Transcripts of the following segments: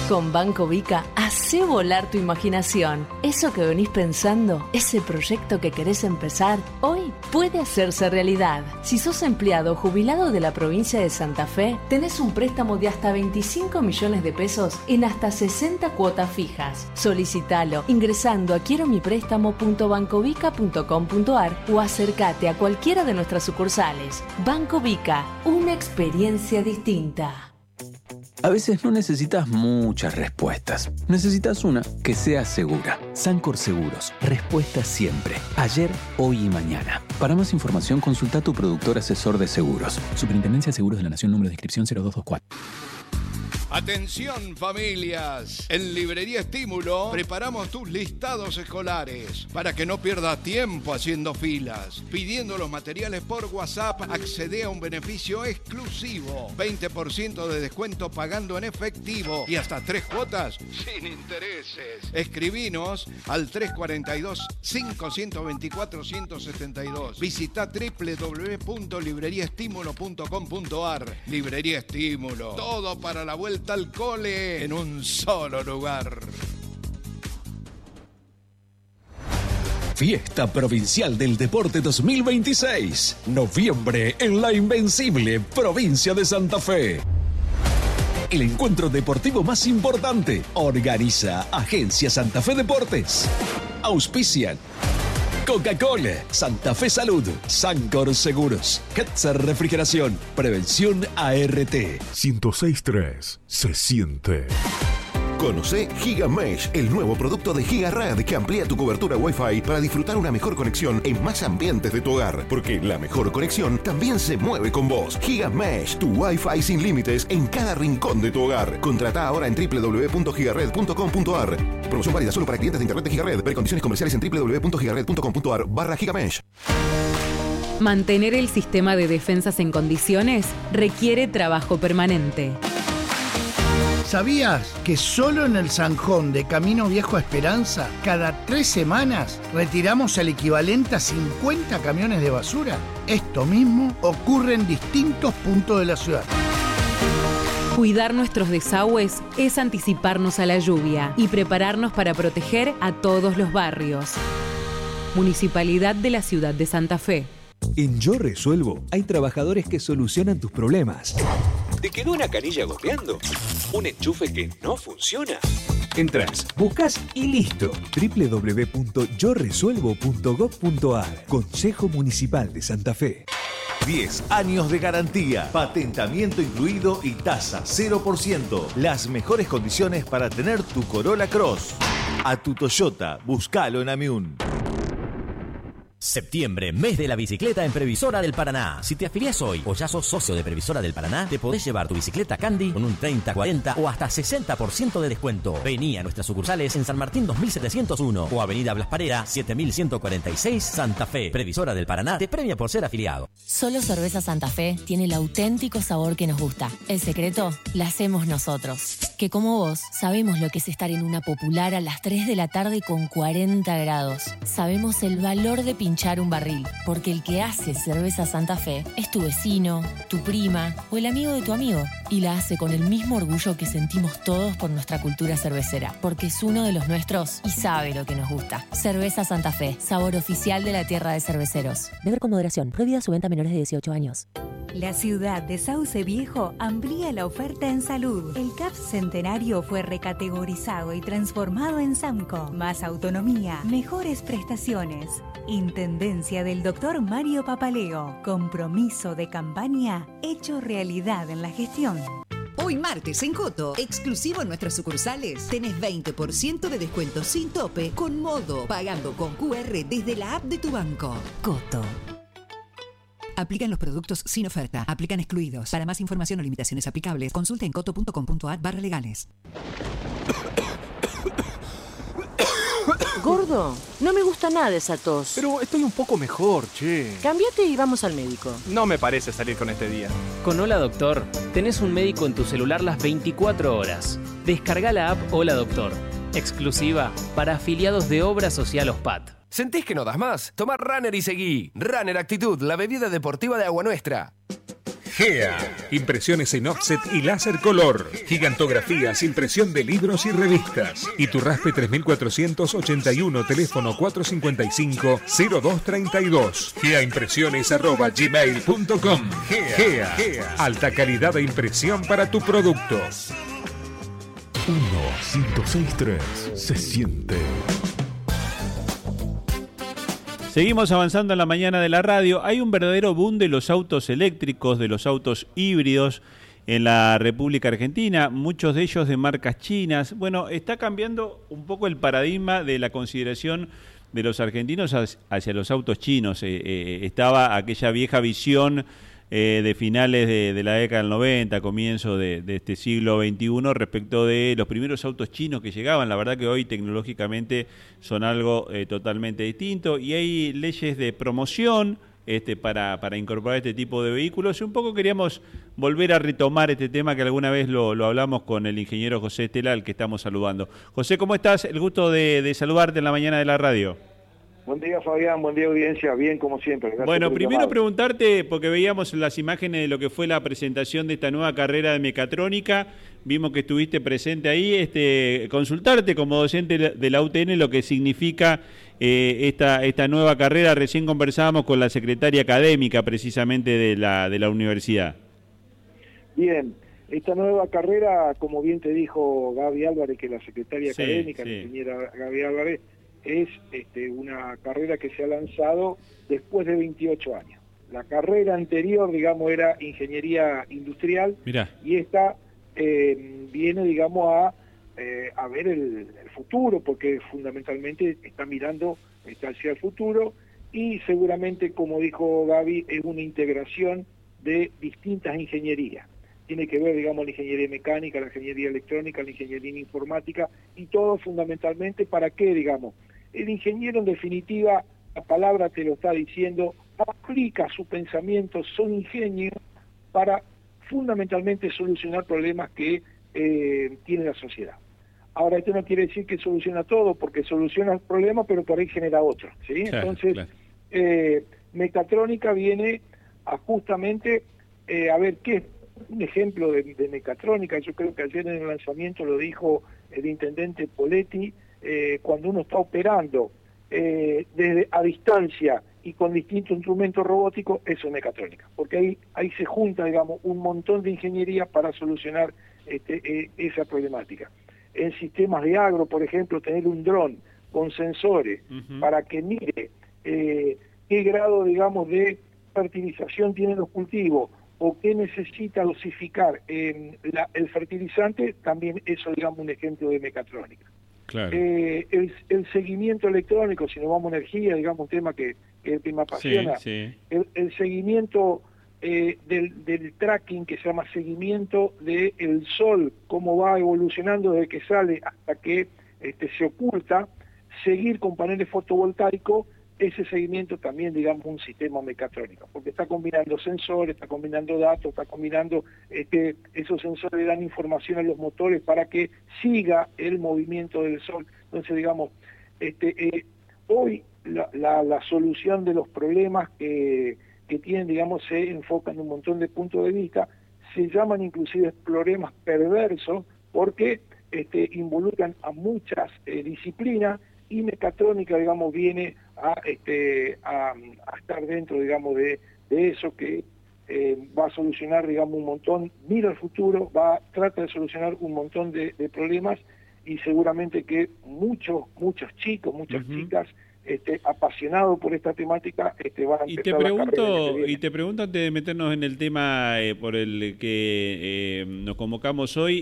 Con Banco Vica, hacé volar tu imaginación. Eso que venís pensando, ese proyecto que querés empezar, hoy puede hacerse realidad. Si sos empleado o jubilado de la provincia de Santa Fe, tenés un préstamo de hasta 25 millones de pesos en hasta 60 cuotas fijas. Solicitalo ingresando a quieromiprestamo.bancovica.com.ar o acércate a cualquiera de nuestras sucursales. Banco Vica, una experiencia distinta. A veces no necesitas muchas respuestas. Necesitas una que sea segura. Sancor Seguros. Respuesta siempre. Ayer, hoy y mañana. Para más información, consulta a tu productor asesor de seguros. Superintendencia de Seguros de la Nación, número de inscripción 0224. Atención familias, en Librería Estímulo preparamos tus listados escolares para que no pierdas tiempo haciendo filas. Pidiendo los materiales por WhatsApp, accede a un beneficio exclusivo, 20% de descuento pagando en efectivo y hasta 3 cuotas sin intereses. Escribinos al 342-524-172. Visita www.libreriaestimulo.com.ar. Librería Estímulo, todo para la vuelta al cole en un solo lugar. Fiesta Provincial del Deporte 2026. Noviembre en la invencible provincia de Santa Fe. El encuentro deportivo más importante. Organiza Agencia Santa Fe Deportes. Auspician Coca-Cola, Santa Fe Salud, Sancor Seguros, Ketzer Refrigeración, Prevención ART. 106.3 se siente. Conoce GigaMesh, el nuevo producto de GigaRad que amplía tu cobertura Wi-Fi para disfrutar una mejor conexión en más ambientes de tu hogar. Porque la mejor conexión también se mueve con vos. GigaMesh, tu Wi-Fi sin límites en cada rincón de tu hogar. Contrata ahora en www.gigared.com.ar. Promoción válida solo para clientes de internet de GigaRed. Ver condiciones comerciales en www.gigared.com.ar/GigaMesh. Mantener el sistema de defensas en condiciones requiere trabajo permanente. ¿Sabías que solo en el Zanjón de Camino Viejo a Esperanza, cada 3 semanas, retiramos el equivalente a 50 camiones de basura? Esto mismo ocurre en distintos puntos de la ciudad. Cuidar nuestros desagües es anticiparnos a la lluvia y prepararnos para proteger a todos los barrios. Municipalidad de la Ciudad de Santa Fe. En Yo Resuelvo hay trabajadores que solucionan tus problemas. ¿Te quedó una canilla goteando? ¿Un enchufe que no funciona? Entrás, buscas y listo. www.yoresuelvo.gov.ar. Consejo Municipal de Santa Fe. 10 años de garantía, patentamiento incluido y tasa 0%. Las mejores condiciones para tener tu Corolla Cross. A tu Toyota, búscalo en Amiún. Septiembre, mes de la bicicleta en Previsora del Paraná. Si te afiliás hoy o ya sos socio de Previsora del Paraná, te podés llevar tu bicicleta Candy con un 30, 40 o hasta 60% de descuento. Vení a nuestras sucursales en San Martín 2701 o Avenida Blas Parera 7146 Santa Fe. Previsora del Paraná te premia por ser afiliado. Solo Cerveza Santa Fe tiene el auténtico sabor que nos gusta. El secreto la hacemos nosotros. Que como vos, sabemos lo que es estar en una popular a las 3 de la tarde con 40 grados. Sabemos el valor de pinchar un barril, porque el que hace Cerveza Santa Fe es tu vecino, tu prima o el amigo de tu amigo, y la hace con el mismo orgullo que sentimos todos por nuestra cultura cervecera, porque es uno de los nuestros y sabe lo que nos gusta. Cerveza Santa Fe, sabor oficial de la tierra de cerveceros. Beber con moderación, prohibida su venta a menores de 18 años. La ciudad de Sauce Viejo amplía la oferta en salud. El CAP Centenario fue recategorizado y transformado en SAMCO. Más autonomía, mejores prestaciones. Intendencia del Dr. Mario Papaleo. Compromiso de campaña hecho realidad en la gestión. Hoy martes en Coto, exclusivo en nuestras sucursales, tenés 20% de descuento sin tope con Modo, pagando con QR desde la app de tu banco. Coto. Aplican los productos sin oferta. Aplican excluidos. Para más información o limitaciones aplicables, consulta en coto.com.ar/legales. Gordo, no me gusta nada esa tos. Pero estoy un poco mejor, che. Cámbiate y vamos al médico. No me parece salir con este día. Con Hola Doctor, tenés un médico en tu celular las 24 horas. Descarga la app Hola Doctor, exclusiva para afiliados de Obra Social OSPAT. ¿Sentís que no das más? Tomá Runner y seguí. Runner Actitud, la bebida deportiva de Agua Nuestra. GEA. Impresiones en offset y láser color. Gigantografías, impresión de libros y revistas. Iturraspe 3481, teléfono 455-0232. GEAimpresiones@gmail.com. GEA. Alta calidad de impresión para tu producto. 1-106-3 se siente. Seguimos avanzando en la mañana de la radio. Hay un verdadero boom de los autos eléctricos, de los autos híbridos en la República Argentina, muchos de ellos de marcas chinas. Bueno, está cambiando un poco el paradigma de la consideración de los argentinos hacia los autos chinos. Estaba aquella vieja visión de finales de la década del 90, comienzo de este siglo XXI, respecto de los primeros autos chinos que llegaban. La verdad que hoy tecnológicamente son algo totalmente distinto, y hay leyes de promoción para incorporar este tipo de vehículos. Y un poco queríamos volver a retomar este tema que alguna vez lo hablamos con el ingeniero José Estela, al que estamos saludando. José, ¿cómo estás? El gusto de saludarte en la mañana de la radio. Buen día, Fabián, buen día, audiencia, bien como siempre. Gracias. Bueno, primero preguntarte, porque veíamos las imágenes de lo que fue la presentación de esta nueva carrera de mecatrónica, vimos que estuviste presente ahí, consultarte como docente de la UTN lo que significa esta nueva carrera. Recién conversábamos con la secretaria académica precisamente de la universidad. Bien, esta nueva carrera, como bien te dijo Gaby Álvarez, que es la secretaria académica, la ingeniera Gaby Álvarez, es una carrera que se ha lanzado después de 28 años. La carrera anterior, digamos, era ingeniería industrial. Mirá. Y esta viene, digamos, a ver el futuro, porque fundamentalmente está mirando hacia el futuro, y seguramente, como dijo Gaby, es una integración de distintas ingenierías. Tiene que ver, digamos, la ingeniería mecánica, la ingeniería electrónica, la ingeniería informática, y todo fundamentalmente para qué, digamos. El ingeniero, en definitiva, la palabra te lo está diciendo, aplica su pensamiento, su ingenio, para fundamentalmente solucionar problemas que tiene la sociedad. Ahora, esto no quiere decir que soluciona todo, porque soluciona el problema, pero por ahí genera otro, ¿sí? Claro, entonces, claro. Mecatrónica viene a justamente a ver qué es un ejemplo de mecatrónica. Yo creo que ayer en el lanzamiento lo dijo el intendente Poletti. Cuando uno está operando desde a distancia y con distintos instrumentos robóticos, eso es mecatrónica, porque ahí se junta, digamos, un montón de ingeniería para solucionar esa problemática. En sistemas de agro, por ejemplo, tener un dron con sensores para que mire qué grado, digamos, de fertilización tienen los cultivos, o qué necesita dosificar el fertilizante, también eso, digamos, un ejemplo de mecatrónica. Claro. El seguimiento electrónico, si nos vamos a energía, digamos, un tema que me apasiona, sí. El seguimiento del tracking, que se llama seguimiento del sol, cómo va evolucionando desde que sale hasta que se oculta, seguir con paneles fotovoltaicos, ese seguimiento también, digamos, un sistema mecatrónico, porque está combinando sensores, está combinando datos, está combinando, esos sensores le dan información a los motores para que siga el movimiento del sol. Entonces, digamos, hoy la solución de los problemas que tienen, digamos, se enfocan en un montón de puntos de vista, se llaman inclusive problemas perversos, porque involucran a muchas disciplinas, y mecatrónica, digamos, viene a estar dentro, digamos, de eso, que va a solucionar, digamos, un montón, mira el futuro, trata de solucionar un montón de problemas, y seguramente que muchos chicos, muchas chicas apasionados por esta temática van a empezar la carrera. Y te pregunto, antes de meternos en el tema por el que nos convocamos hoy,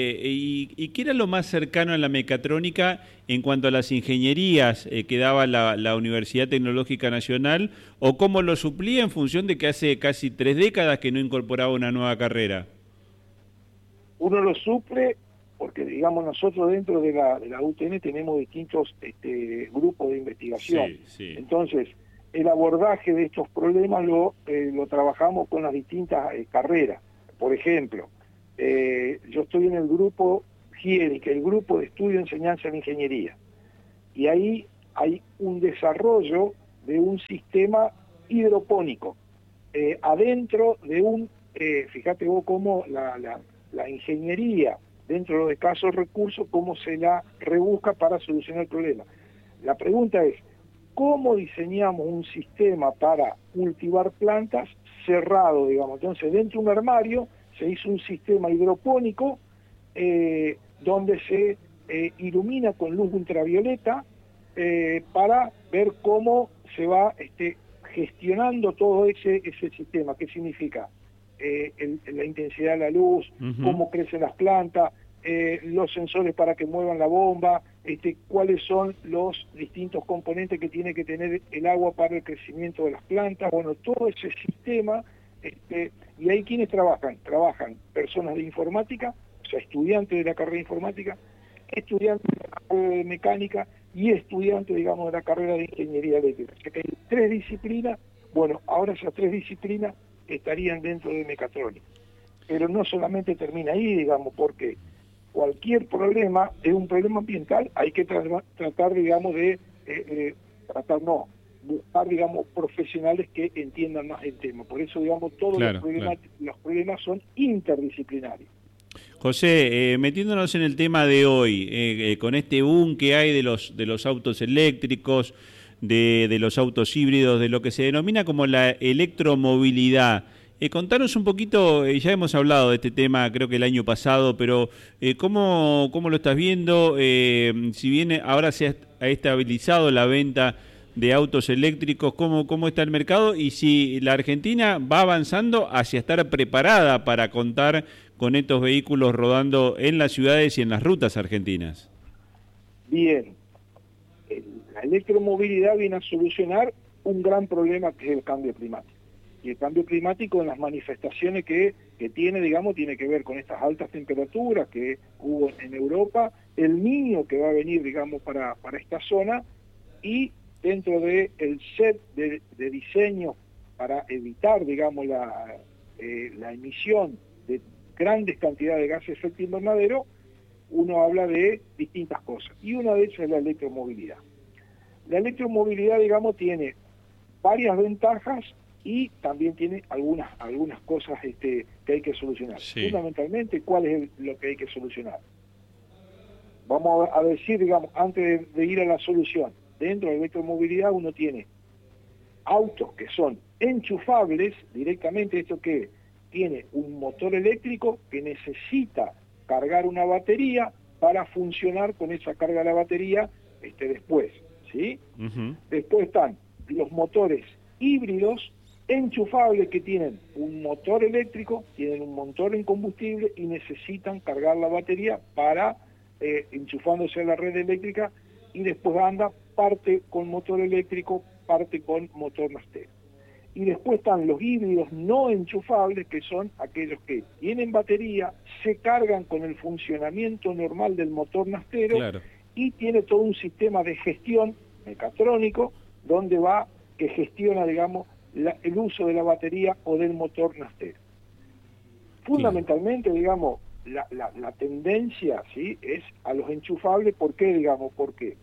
y ¿qué era lo más cercano a la mecatrónica en cuanto a las ingenierías que daba la Universidad Tecnológica Nacional, o cómo lo suplía en función de que hace casi 3 décadas que no incorporaba una nueva carrera? Uno lo suple porque, digamos, nosotros dentro de la UTN tenemos distintos grupos de investigación. Sí. Entonces, el abordaje de estos problemas lo trabajamos con las distintas carreras. Por ejemplo, yo estoy en el grupo GIENI, que es el Grupo de Estudio, Enseñanza en Ingeniería, y ahí hay un desarrollo de un sistema hidropónico adentro de un fíjate vos cómo la ingeniería, dentro de los escasos recursos, cómo se la rebusca para solucionar el problema. La pregunta es, ¿cómo diseñamos un sistema para cultivar plantas cerrado, digamos? Entonces, dentro de un armario se hizo un sistema hidropónico donde se ilumina con luz ultravioleta para ver cómo se va gestionando todo ese sistema. ¿Qué significa? La intensidad de la luz, cómo crecen las plantas, los sensores para que muevan la bomba, cuáles son los distintos componentes que tiene que tener el agua para el crecimiento de las plantas, bueno, todo ese sistema, y ahí ¿quiénes trabajan? Trabajan personas de informática, o sea, estudiantes de la carrera de informática, estudiantes de la carrera de mecánica y estudiantes, digamos, de la carrera de ingeniería eléctrica. O sea que hay 3 disciplinas, bueno, ahora esas 3 disciplinas estarían dentro de mecatrónica. Pero no solamente termina ahí, digamos, porque cualquier problema es un problema ambiental, hay que tratar, digamos, buscar, digamos, profesionales que entiendan más el tema. Por eso, digamos, todos los problemas son interdisciplinarios. José, metiéndonos en el tema de hoy, con este boom que hay de los autos eléctricos, de los autos híbridos, de lo que se denomina como la electromovilidad. Contanos un poquito, ya hemos hablado de este tema creo que el año pasado, pero ¿cómo lo estás viendo? Si bien ahora se ha estabilizado la venta de autos eléctricos, ¿cómo está el mercado? Y si la Argentina va avanzando hacia estar preparada para contar con estos vehículos rodando en las ciudades y en las rutas argentinas. Bien, la electromovilidad viene a solucionar un gran problema que es el cambio climático. Y el cambio climático en las manifestaciones que tiene, digamos, tiene que ver con estas altas temperaturas que hubo en Europa, el Niño que va a venir, digamos, para esta zona, y dentro del set de diseño para evitar, digamos, la emisión de grandes cantidades de gases de efecto invernadero, uno habla de distintas cosas. Y una de ellas es la electromovilidad. La electromovilidad, digamos, tiene varias ventajas y también tiene algunas cosas que hay que solucionar. Sí. Fundamentalmente, ¿cuál es lo que hay que solucionar? Vamos a decir, digamos, antes de ir a la solución, dentro de la electromovilidad uno tiene autos que son enchufables directamente, esto que tiene un motor eléctrico que necesita cargar una batería para funcionar con esa carga de la batería después, ¿sí? Después están los motores híbridos enchufables que tienen un motor eléctrico, tienen un motor en combustible y necesitan cargar la batería para enchufándose a la red eléctrica, y después anda parte con motor eléctrico, parte con motor nastero. Y después están los híbridos no enchufables, que son aquellos que tienen batería, se cargan con el funcionamiento normal del motor nastero, y tiene todo un sistema de gestión mecatrónico que gestiona, digamos, el uso de la batería o del motor nastero. Fundamentalmente, digamos, la tendencia, ¿sí?, es a los enchufables. ¿Por qué, digamos? Porque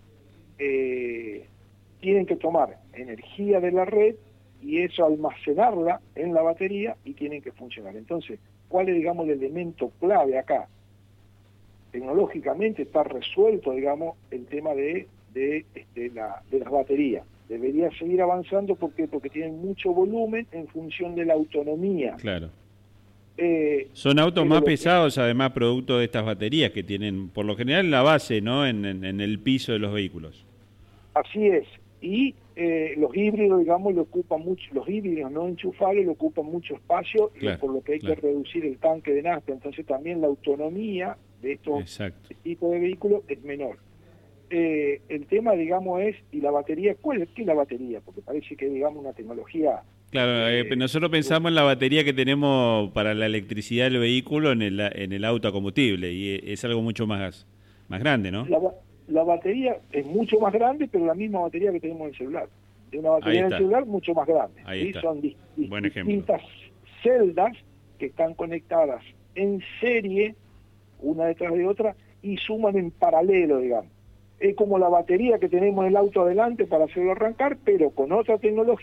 tienen que tomar energía de la red y eso almacenarla en la batería y tienen que funcionar. Entonces, ¿cuál es, digamos, el elemento clave acá? Tecnológicamente está resuelto, digamos, el tema de las baterías. Debería seguir avanzando, ¿por qué? Porque tienen mucho volumen en función de la autonomía. Claro. Son autos más pesados, además, producto de estas baterías que tienen, por lo general, la base, ¿no?, en el piso de los vehículos. Así es. Y los híbridos, digamos, los híbridos no enchufables le ocupan mucho espacio, por lo que hay que reducir el tanque de nafta. Entonces también la autonomía de estos tipos de vehículos es menor. El tema, digamos, es, ¿y la batería? ¿Qué es la batería? Porque parece que es, digamos, una tecnología... Claro, nosotros pensamos en la batería que tenemos para la electricidad del vehículo en el auto a combustible, y es algo mucho más grande, ¿no? La batería es mucho más grande, pero la misma batería que tenemos en el celular. Es una batería del celular mucho más grande. ¿Sí? Son distintas celdas que están conectadas en serie, una detrás de otra, y suman en paralelo, digamos. Es como la batería que tenemos en el auto adelante para hacerlo arrancar, pero con otra tecnología